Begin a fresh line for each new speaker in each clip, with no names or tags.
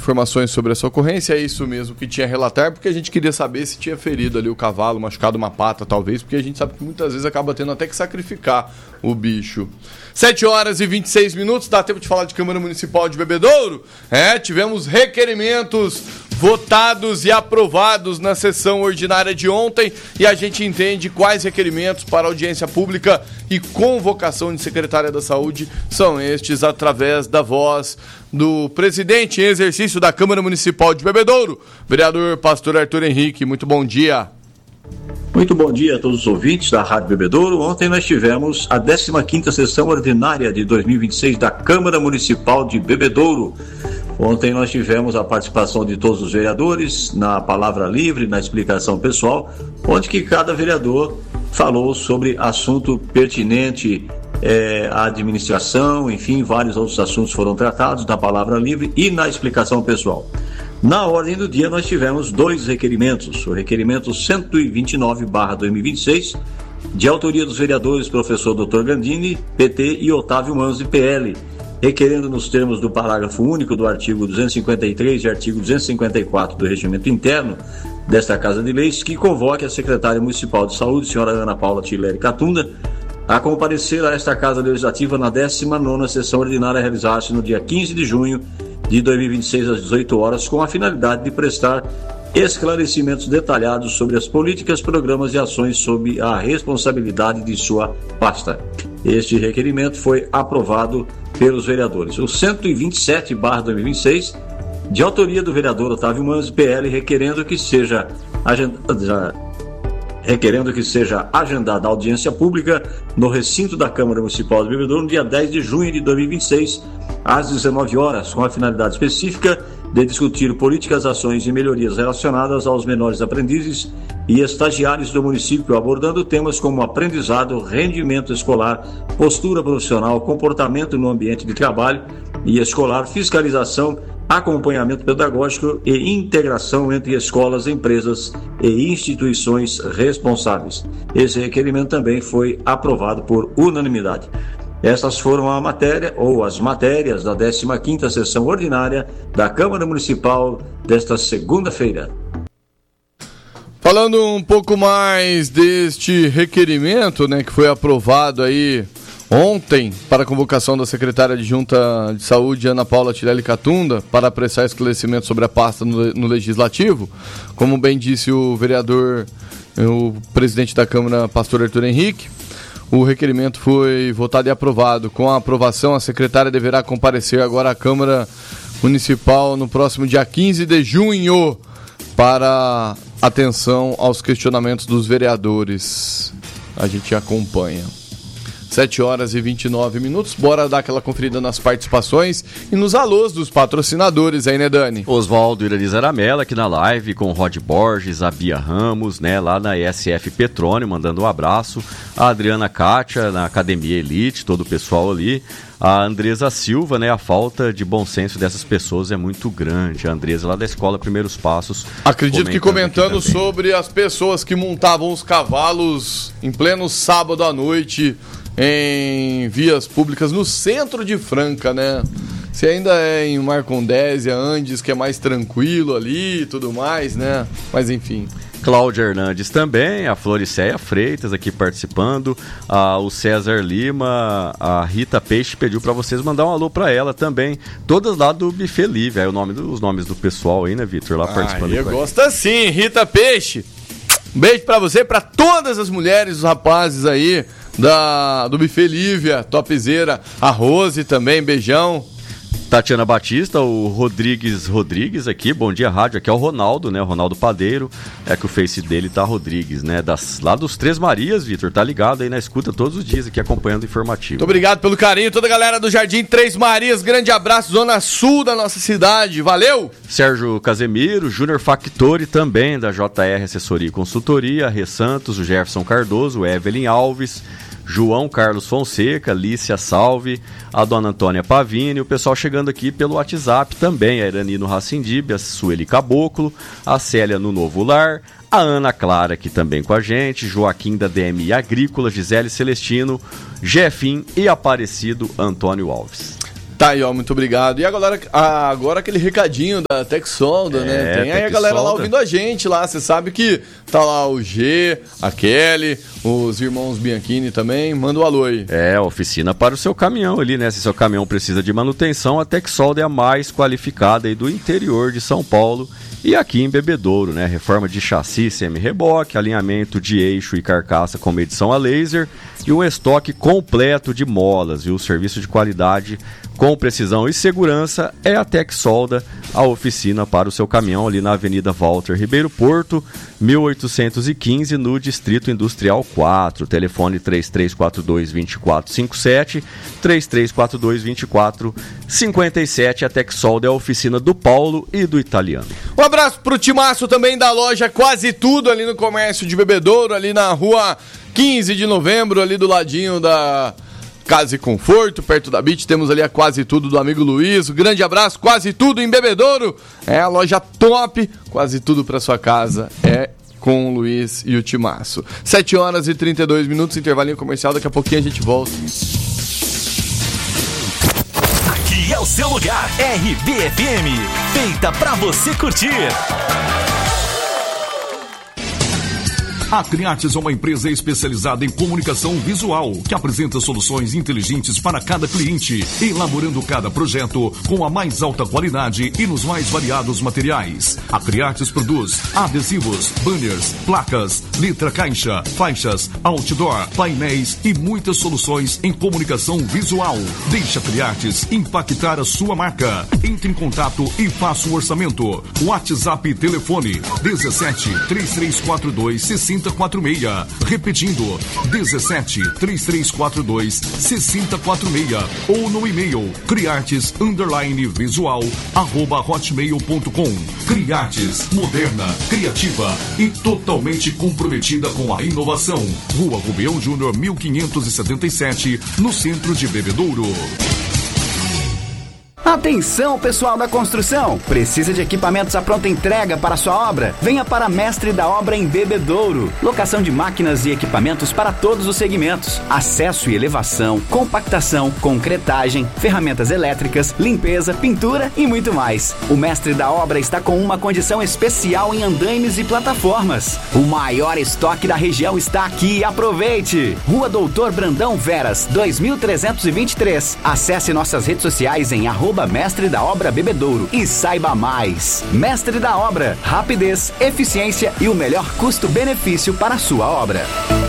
informações sobre essa ocorrência, é isso mesmo que tinha a relatar, porque a gente queria saber se tinha ferido ali o cavalo, machucado uma pata talvez, porque a gente sabe que muitas vezes acaba tendo até que sacrificar o bicho. 7h26, dá tempo de falar de Câmara Municipal de Bebedouro? Tivemos requerimentos votados e aprovados na sessão ordinária de ontem e a gente entende quais requerimentos para audiência pública e convocação de secretária da Saúde são estes através da voz do presidente em exercício da Câmara Municipal de Bebedouro, vereador Pastor Arthur Henrique. Muito bom dia.
Muito bom dia a todos os ouvintes da Rádio Bebedouro. Ontem nós tivemos a 15ª sessão ordinária de 2026 da Câmara Municipal de Bebedouro. Ontem nós tivemos a participação de todos os vereadores na palavra livre, na explicação pessoal, onde que cada vereador falou sobre assunto pertinente à administração, enfim, vários outros assuntos foram tratados na palavra livre e na explicação pessoal. Na ordem do dia nós tivemos 2 requerimentos, o requerimento 129/2026, de autoria dos vereadores professor Dr. Gandini, PT, e Otávio Manzi, PL, requerendo nos termos do parágrafo único do artigo 253 e artigo 254 do Regimento Interno desta Casa de Leis, que convoque a secretária municipal de saúde, senhora Ana Paula Tileri Catunda, a comparecer a esta Casa Legislativa na 19ª sessão ordinária a realizar-se no dia 15 de junho de 2026 às 18 horas, com a finalidade de prestar esclarecimentos detalhados sobre as políticas, programas e ações sob a responsabilidade de sua pasta. Este requerimento foi aprovado pelos vereadores. O 127/2026, de autoria do vereador Otávio Manzi, PL, requerendo que seja agendada a audiência pública no recinto da Câmara Municipal de Bebedouro no dia 10 de junho de 2026, às 19 horas, com a finalidade específica de discutir políticas, ações e melhorias relacionadas aos menores aprendizes e estagiários do município, abordando temas como aprendizado, rendimento escolar, postura profissional, comportamento no ambiente de trabalho e escolar, fiscalização, acompanhamento pedagógico e integração entre escolas, empresas e instituições responsáveis. Esse requerimento também foi aprovado por unanimidade. Essas foram as matérias da 15ª sessão ordinária da Câmara Municipal desta segunda-feira.
Falando um pouco mais deste requerimento, que foi aprovado aí ontem para a convocação da secretária adjunta de saúde, Ana Paula Tileri Catunda, para prestar esclarecimento sobre a pasta no Legislativo, como bem disse o vereador, o presidente da Câmara, Pastor Arthur Henrique, o requerimento foi votado e aprovado. Com a aprovação, a secretária deverá comparecer agora à Câmara Municipal no próximo dia 15 de junho para atenção aos questionamentos dos vereadores. A gente acompanha. 7h29. Bora dar aquela conferida nas participações e nos alôs dos patrocinadores aí, né, Dani?
Oswaldo Irani Zaramella aqui na live com o Rod Borges, a Bia Ramos, lá na ESF Petrônio, mandando um abraço. A Adriana Kátia, na Academia Elite, todo o pessoal ali. A Andresa Silva, a falta de bom senso dessas pessoas é muito grande. A Andresa lá da Escola Primeiros Passos.
Acredito que comentando sobre as pessoas que montavam os cavalos em pleno sábado à noite em vias públicas no centro de Franca, Se ainda é em Marcondésia, Andes, que é mais tranquilo ali e tudo mais, Mas enfim.
Cláudia Hernandes também, a Floricéia Freitas aqui participando, o César Lima, a Rita Peixe pediu para vocês mandar um alô para ela também, todas lá do Buffet Livre, aí os nomes do pessoal aí, Vitor, lá participando.
Eu gosto assim, Rita Peixe, um beijo para você, para todas as mulheres, os rapazes aí do Buffet Livre, topzera, a Rose também, beijão.
Tatiana Batista, o Rodrigues aqui, bom dia rádio, aqui é o Ronaldo, o Ronaldo Padeiro, que o face dele tá Rodrigues, lá dos Três Marias, Vitor, tá ligado aí na escuta todos os dias aqui acompanhando o informativo.
Muito obrigado pelo carinho, toda a galera do Jardim Três Marias, grande abraço, zona sul da nossa cidade, valeu!
Sérgio Casemiro, Júnior Factori também, da JR Assessoria e Consultoria, Rê Santos, o Jefferson Cardoso, o Evelyn Alves, João Carlos Fonseca, Lícia Salve, a dona Antônia Pavini, o pessoal chegando aqui pelo WhatsApp também, a Irani no Racindib, a Sueli Caboclo, a Célia no Novo Lar, a Ana Clara aqui também com a gente, Joaquim da DMI Agrícola, Gisele Celestino, Jefim e Aparecido Antônio Alves.
Tá aí, ó, muito obrigado. E agora aquele recadinho da Texsolda, né? Tem aí a galera lá ouvindo a gente lá. Você sabe que tá lá o G, a Kelly, os irmãos Bianchini também. Manda um alô aí.
Oficina para o seu caminhão ali, né? Se seu caminhão precisa de manutenção, a Texsolda é a mais qualificada aí do interior de São Paulo. E aqui em Bebedouro, né? Reforma de chassi semi-reboque, alinhamento de eixo e carcaça com medição a laser e um estoque completo de molas. E o serviço de qualidade com precisão e segurança é a Texsolda, a oficina para o seu caminhão ali na Avenida Walter Ribeiro Porto, 1815, no Distrito Industrial 4. Telefone 3342-2457, 3342-2457. A Texsolda é a oficina do Paulo e do Italiano.
Um abraço pro Timaço também da loja Quase Tudo ali no comércio de Bebedouro, ali na rua 15 de novembro, ali do ladinho da Casa e Conforto, perto da Beach. Temos ali a Quase Tudo do amigo Luiz. Um grande abraço, Quase Tudo em Bebedouro. É a loja top, quase tudo pra sua casa. É com o Luiz e o Timaço. 7h32, intervalinho comercial. Daqui a pouquinho a gente volta.
Aqui é o seu lugar, RBFM, feita pra você curtir.
A Criartes é uma empresa especializada em comunicação visual, que apresenta soluções inteligentes para cada cliente, elaborando cada projeto com a mais alta qualidade e nos mais variados materiais. A Criartes produz adesivos, banners, placas, letra caixa, faixas, outdoor, painéis e muitas soluções em comunicação visual. Deixa a Criartes impactar a sua marca. Entre em contato e faça o orçamento. WhatsApp e telefone 17 3342 6046. Repetindo, 17 3342 6046. Ou no e-mail criartes_visual@hotmail.com. Criartes, moderna, criativa e totalmente comprometida com a inovação. Rua Rubião Júnior 1577, no centro de Bebedouro.
Atenção, pessoal da construção! Precisa de equipamentos à pronta entrega para a sua obra? Venha para Mestre da Obra em Bebedouro. Locação de máquinas e equipamentos para todos os segmentos. Acesso e elevação, compactação, concretagem, ferramentas elétricas, limpeza, pintura e muito mais. O Mestre da Obra está com uma condição especial em andaimes e plataformas. O maior estoque da região está aqui. Aproveite! Rua Doutor Brandão Veras, 2323. Acesse nossas redes sociais em @Mestre da Obra Bebedouro e saiba mais. Mestre da Obra, rapidez, eficiência e o melhor custo-benefício para a sua obra.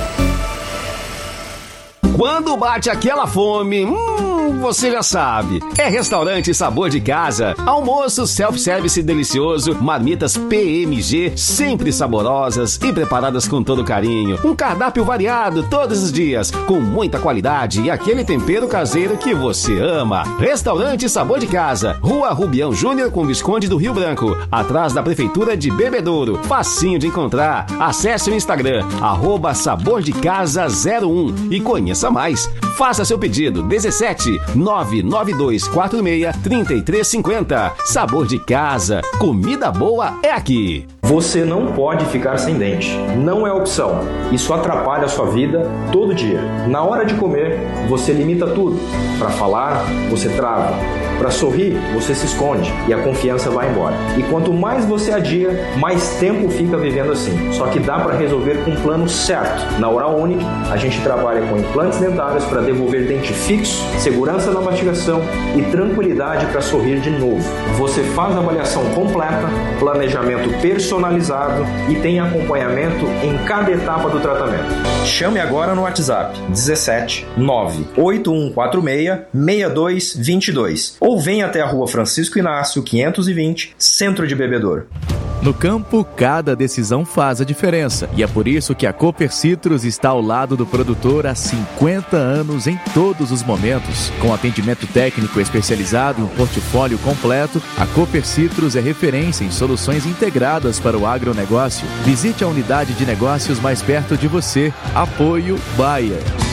Quando bate aquela fome, você já sabe. É Restaurante Sabor de Casa. Almoço self-service delicioso, marmitas PMG, sempre saborosas e preparadas com todo carinho. Um cardápio variado todos os dias, com muita qualidade e aquele tempero caseiro que você ama. Restaurante Sabor de Casa, Rua Rubião Júnior com Visconde do Rio Branco, atrás da Prefeitura de Bebedouro. Facinho de encontrar. Acesse o Instagram, @sabordecasa01 e conheça mais. Faça seu pedido, 17 99246 3350. Sabor de Casa, comida boa é aqui.
Você não pode ficar sem dente. Não é opção. Isso atrapalha a sua vida todo dia. Na hora de comer, você limita tudo. Para falar, você trava. Para sorrir, você se esconde e a confiança vai embora. E quanto mais você adia, mais tempo fica vivendo assim. Só que dá para resolver com um plano certo. Na Oral Unique, a gente trabalha com implantes dentários para devolver dente fixo, segurança na mastigação e tranquilidade para sorrir de novo. Você faz a avaliação completa, planejamento personalizado e tem acompanhamento em cada etapa do tratamento. Chame agora no WhatsApp 17 98146 6222 ou venha até a Rua Francisco Inácio 520, Centro de Bebedouro.
No campo, cada decisão faz a diferença. E é por isso que a Cooper Citrus está ao lado do produtor há 50 anos em todos os momentos. Com atendimento técnico especializado e um portfólio completo, a Cooper Citrus é referência em soluções integradas para o agronegócio. Visite a unidade de negócios mais perto de você. Apoio Bayer.